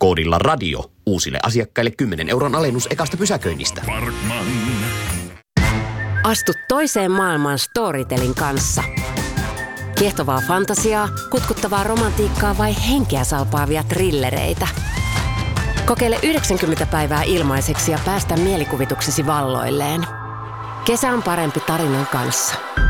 Koodilla radio uusille asiakkaille 10 € alennus ekasta pysäköinnistä. Parkman. Astu toiseen maailmaan Storytelin kanssa. Kiehtovaa fantasiaa, kutkuttavaa romantiikkaa vai henkeä salpaavia trillereitä. Kokeile 90 päivää ilmaiseksi ja päästä mielikuvituksesi valloilleen. Kesä on parempi tarinan kanssa.